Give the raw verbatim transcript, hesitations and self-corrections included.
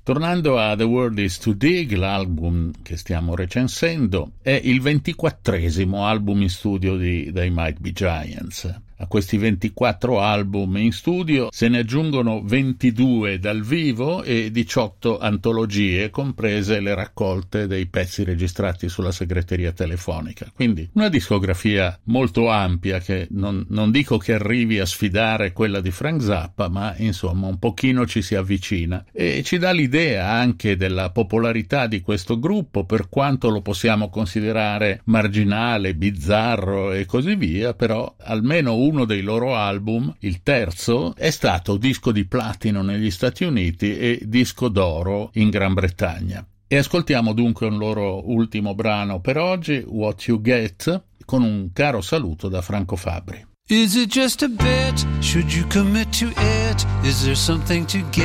Tornando a The World Is Too Dig, l'album che stiamo recensendo, è il ventiquattresimo album in studio di They Might Be Giants. A questi ventiquattro album in studio se ne aggiungono ventidue dal vivo e diciotto antologie, comprese le raccolte dei pezzi registrati sulla segreteria telefonica. Quindi una discografia molto ampia che non, non dico che arrivi a sfidare quella di Frank Zappa, ma insomma un pochino ci si avvicina e ci dà l'idea anche della popolarità di questo gruppo, per quanto lo possiamo considerare marginale, bizzarro e così via. Però almeno uno dei loro album, il terzo, è stato disco di platino negli Stati Uniti e disco d'oro in Gran Bretagna. E ascoltiamo dunque un loro ultimo brano per oggi, What You Get, con un caro saluto da Franco Fabbri. Is it just a bet? Should you commit to it? Is there something to get?